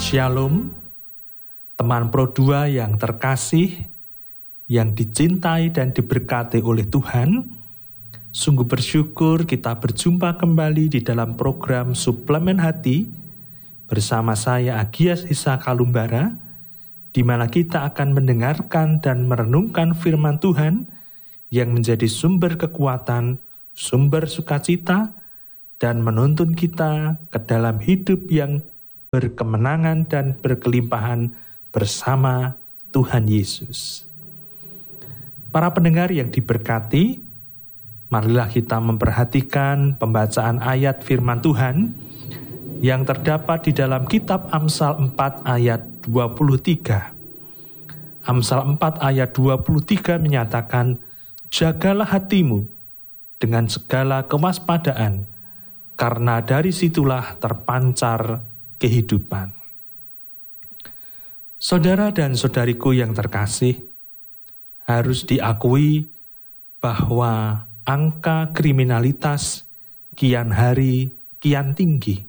Shalom, teman Pro 2 yang terkasih, yang dicintai dan diberkati oleh Tuhan. Sungguh bersyukur kita berjumpa kembali di dalam program Suplemen Hati bersama saya Agias Hisa Kalumbara, di mana kita akan mendengarkan dan merenungkan firman Tuhan yang menjadi sumber kekuatan, sumber sukacita, dan menuntun kita ke dalam hidup yang berkemenangan dan berkelimpahan bersama Tuhan Yesus. Para pendengar yang diberkati, marilah kita memperhatikan pembacaan ayat firman Tuhan yang terdapat di dalam kitab Amsal 4 ayat 23. Amsal 4 ayat 23 menyatakan, "Jagalah hatimu dengan segala kewaspadaan, karena dari situlah terpancar kehidupan." Saudara dan saudariku yang terkasih, harus diakui bahwa angka kriminalitas kian hari kian tinggi.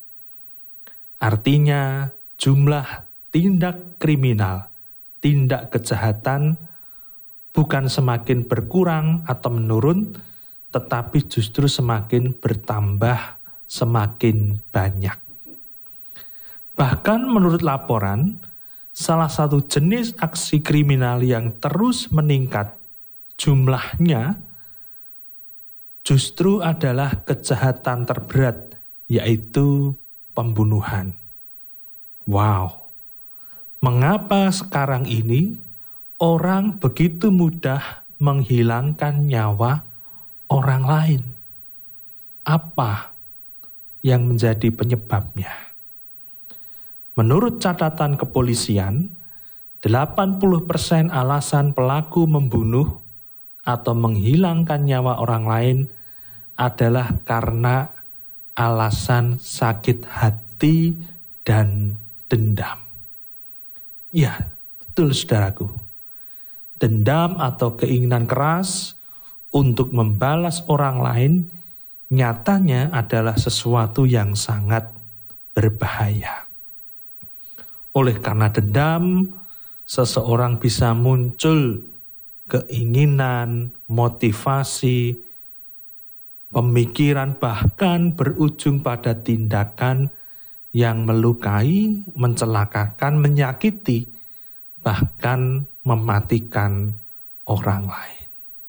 Artinya jumlah tindak kriminal, tindak kejahatan bukan semakin berkurang atau menurun, tetapi justru semakin bertambah, semakin banyak. Bahkan menurut laporan, salah satu jenis aksi kriminal yang terus meningkat jumlahnya justru adalah kejahatan terberat, yaitu pembunuhan. Wow, mengapa sekarang ini orang begitu mudah menghilangkan nyawa orang lain? Apa yang menjadi penyebabnya? Menurut catatan kepolisian, 80% alasan pelaku membunuh atau menghilangkan nyawa orang lain adalah karena alasan sakit hati dan dendam. Ya, betul saudaraku. Dendam atau keinginan keras untuk membalas orang lain nyatanya adalah sesuatu yang sangat berbahaya. Oleh karena dendam, seseorang bisa muncul keinginan, motivasi, pemikiran, bahkan berujung pada tindakan yang melukai, mencelakakan, menyakiti, bahkan mematikan orang lain.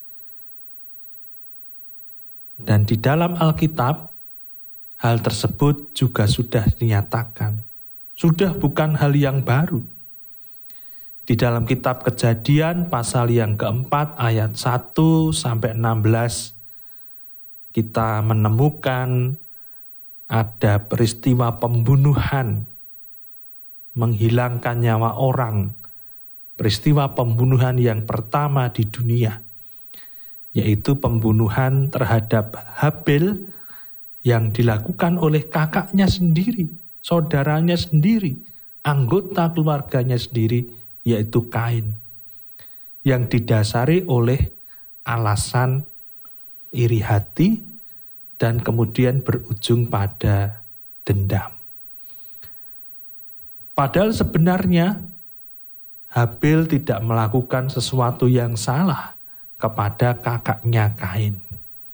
Dan di dalam Alkitab, hal tersebut juga sudah dinyatakan. Sudah bukan hal yang baru. Di dalam kitab Kejadian pasal yang keempat ayat 1 sampai 16, kita menemukan ada peristiwa pembunuhan, menghilangkan nyawa orang. Peristiwa pembunuhan yang pertama di dunia, yaitu pembunuhan terhadap Habil yang dilakukan oleh kakaknya sendiri, saudaranya sendiri, anggota keluarganya sendiri, yaitu Kain, yang didasari oleh alasan iri hati dan kemudian berujung pada dendam. Padahal sebenarnya Habil tidak melakukan sesuatu yang salah kepada kakaknya Kain.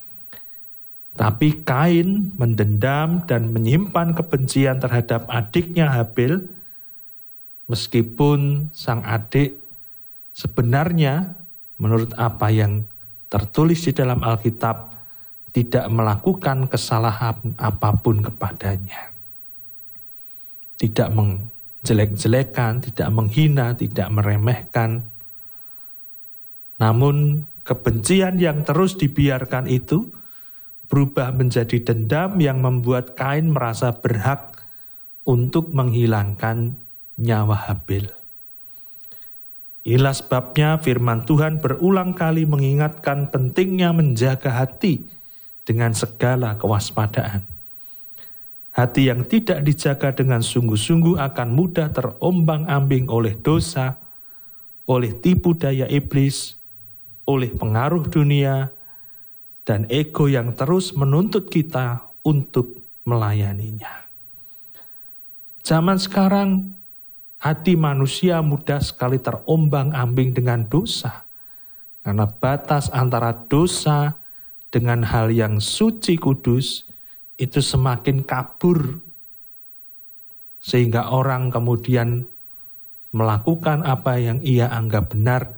Tapi Kain mendendam dan menyimpan kebencian terhadap adiknya Habil, meskipun sang adik sebenarnya menurut apa yang tertulis di dalam Alkitab tidak melakukan kesalahan apapun kepadanya. Tidak menjelek-jelekan, tidak menghina, tidak meremehkan. Namun kebencian yang terus dibiarkan itu berubah menjadi dendam yang membuat Kain merasa berhak untuk menghilangkan nyawa Habil. Inilah sebabnya firman Tuhan berulang kali mengingatkan pentingnya menjaga hati dengan segala kewaspadaan. Hati yang tidak dijaga dengan sungguh-sungguh akan mudah terombang-ambing oleh dosa, oleh tipu daya iblis, oleh pengaruh dunia, dan ego yang terus menuntut kita untuk melayaninya. Zaman sekarang hati manusia mudah sekali terombang-ambing dengan dosa. Karena batas antara dosa dengan hal yang suci kudus itu semakin kabur. Sehingga orang kemudian melakukan apa yang ia anggap benar.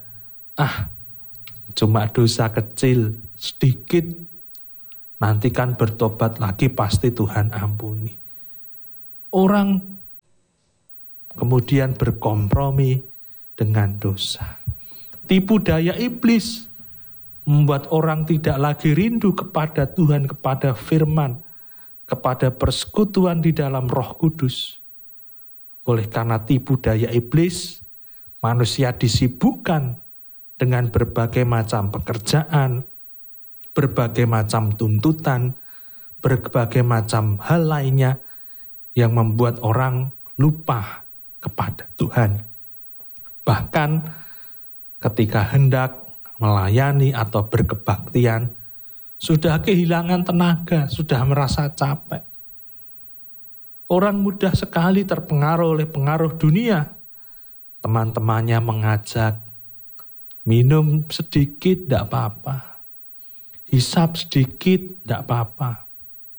Cuma dosa kecil, sedikit. Nanti kan bertobat lagi pasti Tuhan ampuni. Orang kemudian berkompromi dengan dosa. Tipu daya iblis membuat orang tidak lagi rindu kepada Tuhan, kepada firman, kepada persekutuan di dalam Roh Kudus. Oleh karena tipu daya iblis, manusia disibukkan dengan berbagai macam pekerjaan, berbagai macam tuntutan, berbagai macam hal lainnya yang membuat orang lupa kepada Tuhan. Bahkan ketika hendak melayani atau berkebaktian, sudah kehilangan tenaga, sudah merasa capek. Orang mudah sekali terpengaruh oleh pengaruh dunia. Teman-temannya mengajak, minum sedikit tidak apa-apa. Hisap sedikit tidak apa-apa.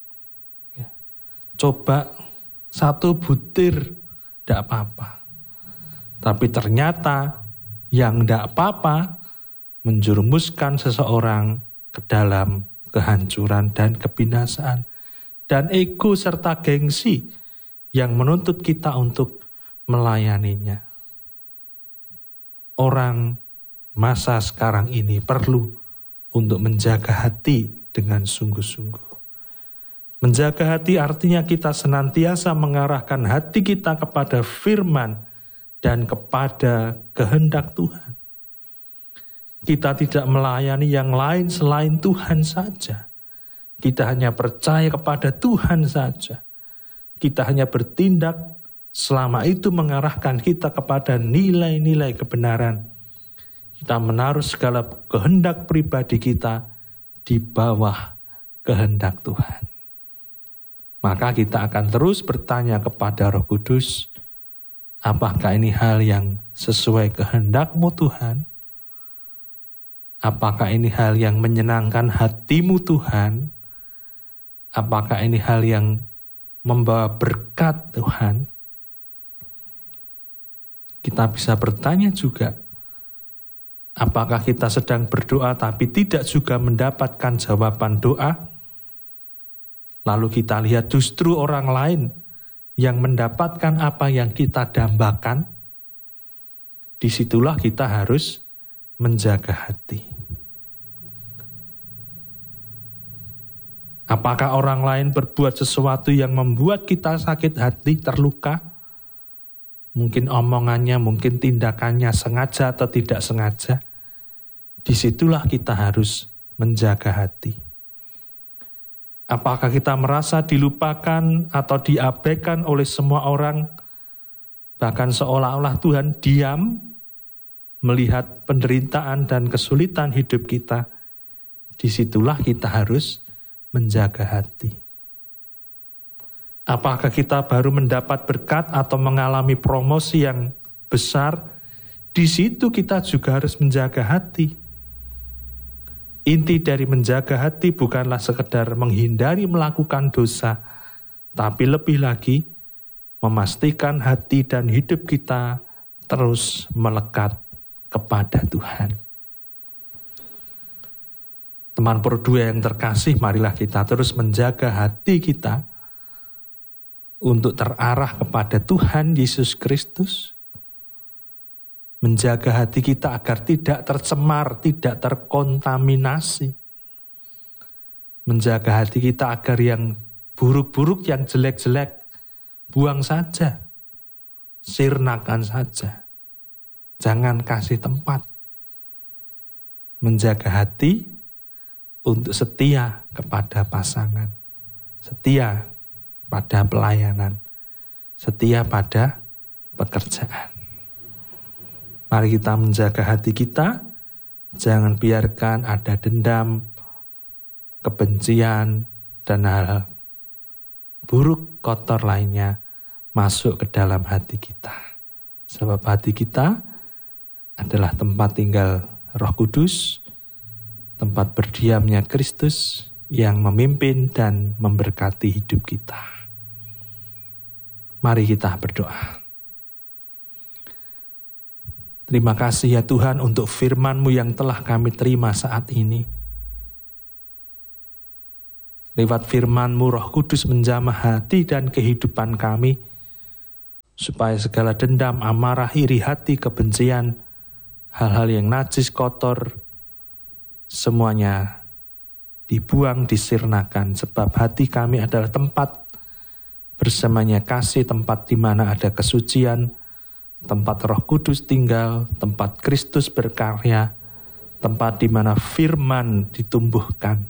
Coba 1 butir tidak apa-apa. Tapi ternyata yang tidak apa-apa menjerumuskan seseorang ke dalam kehancuran dan kebinasaan. Dan ego serta gengsi yang menuntut kita untuk melayaninya. Orang masa sekarang ini perlu untuk menjaga hati dengan sungguh-sungguh. Menjaga hati artinya kita senantiasa mengarahkan hati kita kepada firman dan kepada kehendak Tuhan. Kita tidak melayani yang lain selain Tuhan saja. Kita hanya percaya kepada Tuhan saja. Kita hanya bertindak selama itu mengarahkan kita kepada nilai-nilai kebenaran. Kita menaruh segala kehendak pribadi kita di bawah kehendak Tuhan. Maka kita akan terus bertanya kepada Roh Kudus, apakah ini hal yang sesuai kehendak-Mu Tuhan? Apakah ini hal yang menyenangkan hati-Mu Tuhan? Apakah ini hal yang membawa berkat Tuhan? Kita bisa bertanya juga, apakah kita sedang berdoa tapi tidak juga mendapatkan jawaban doa? Lalu kita lihat justru orang lain yang mendapatkan apa yang kita dambakan. Disitulah kita harus menjaga hati. Apakah orang lain berbuat sesuatu yang membuat kita sakit hati, terluka? Mungkin omongannya, mungkin tindakannya sengaja atau tidak sengaja. Disitulah kita harus menjaga hati. Apakah kita merasa dilupakan atau diabaikan oleh semua orang? Bahkan seolah-olah Tuhan diam melihat penderitaan dan kesulitan hidup kita. Disitulah kita harus menjaga hati. Apakah kita baru mendapat berkat atau mengalami promosi yang besar? Di situ kita juga harus menjaga hati. Inti dari menjaga hati bukanlah sekedar menghindari melakukan dosa, tapi lebih lagi memastikan hati dan hidup kita terus melekat kepada Tuhan. Teman Pro 2 yang terkasih, marilah kita terus menjaga hati kita untuk terarah kepada Tuhan Yesus Kristus. Menjaga hati kita agar tidak tercemar, tidak terkontaminasi. Menjaga hati kita agar yang buruk-buruk, yang jelek-jelek, buang saja. Sirnakan saja. Jangan kasih tempat. Menjaga hati untuk setia kepada pasangan, setia pada pelayanan, setia pada pekerjaan. Mari kita menjaga hati kita, jangan biarkan ada dendam, kebencian, dan hal buruk kotor lainnya masuk ke dalam hati kita. Sebab hati kita adalah tempat tinggal Roh Kudus, tempat berdiamnya Kristus yang memimpin dan memberkati hidup kita. Mari kita berdoa. Terima kasih ya Tuhan untuk firman-Mu yang telah kami terima saat ini. Lewat firman-Mu Roh Kudus menjamah hati dan kehidupan kami, supaya segala dendam, amarah, iri hati, kebencian, hal-hal yang najis, kotor, semuanya dibuang, disirnakan, sebab hati kami adalah tempat bersamanya kasih, tempat di mana ada kesucian, tempat Roh Kudus tinggal, tempat Kristus berkarya, tempat di mana firman ditumbuhkan.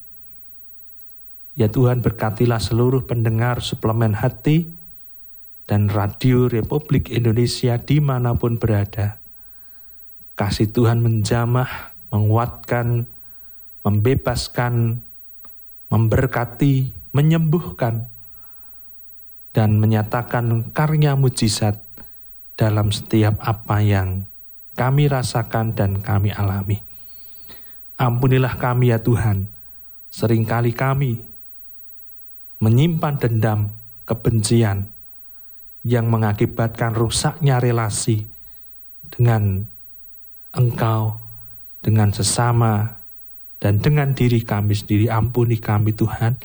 Ya Tuhan, berkatilah seluruh pendengar suplemen hati dan radio Republik Indonesia dimanapun berada. Kasih Tuhan menjamah, menguatkan, membebaskan, memberkati, menyembuhkan, dan menyatakan karya mujizat dalam setiap apa yang kami rasakan dan kami alami. Ampunilah kami ya Tuhan, seringkali kami menyimpan dendam, kebencian, yang mengakibatkan rusaknya relasi dengan Engkau, dengan sesama, dan dengan diri kami sendiri. Ampuni kami Tuhan.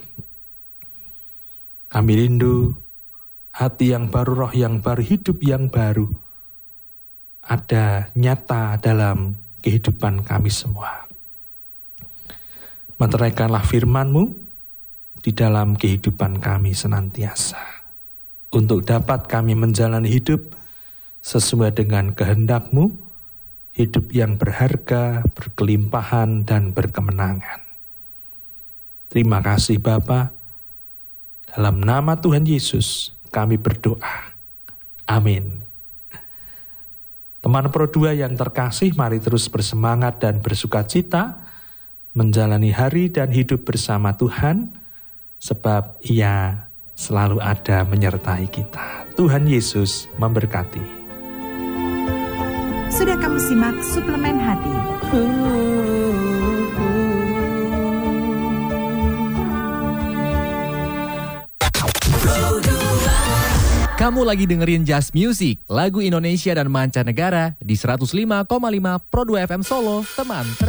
Kami rindu hati yang baru, roh yang baru, hidup yang baru ada nyata dalam kehidupan kami semua. Meteraikanlah firman-Mu di dalam kehidupan kami senantiasa, untuk dapat kami menjalani hidup sesuai dengan kehendak-Mu, hidup yang berharga, berkelimpahan, dan berkemenangan. Terima kasih Bapa. Dalam nama Tuhan Yesus kami berdoa. Amin. Teman Pro 2 yang terkasih, mari terus bersemangat dan bersukacita menjalani hari dan hidup bersama Tuhan, sebab Ia selalu ada menyertai kita. Tuhan Yesus memberkati. Sudah kamu simak suplemen hati. Kamu lagi dengerin Just Music, lagu Indonesia dan mancanegara di 105,5 Pro 2 FM Solo, teman.